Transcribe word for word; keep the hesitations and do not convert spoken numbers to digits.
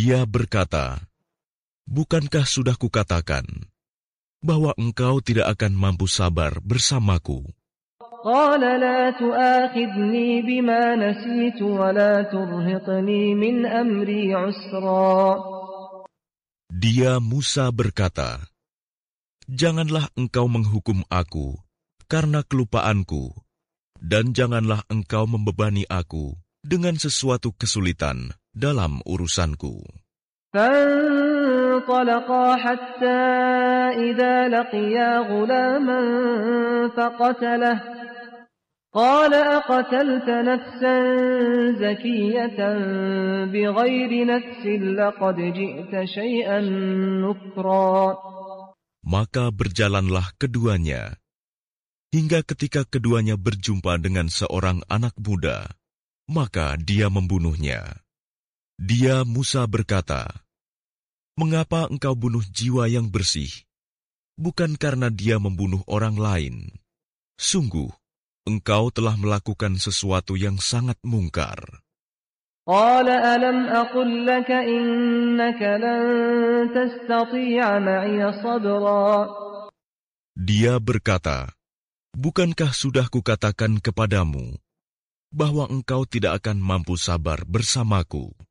Dia berkata, "Bukankah sudah kukatakan bahwa engkau tidak akan mampu sabar bersamaku?" قال لا تؤاخذني بما نسيت ولا ترهقني من أمري عسرا. Dia Musa berkata, "Janganlah engkau menghukum aku karena kelupaanku, dan janganlah engkau membebani aku dengan sesuatu kesulitan dalam urusanku." فانطلقا حتى إذا لقيا غلاما فقتله قال أقتلت نفسا زكية بغير نفس لقد جئت شيئا نكرا. Maka berjalanlah keduanya, hingga ketika keduanya berjumpa dengan seorang anak muda, maka dia membunuhnya. Dia Musa berkata, "Mengapa engkau bunuh jiwa yang bersih? Bukan karena dia membunuh orang lain. Sungguh, engkau telah melakukan sesuatu yang sangat mungkar." قال ألم أقل لك إنك لن تستطيع معي صبرا. Dia berkata, "Bukankah sudah kukatakan kepadamu bahwa engkau tidak akan mampu sabar bersamaku?"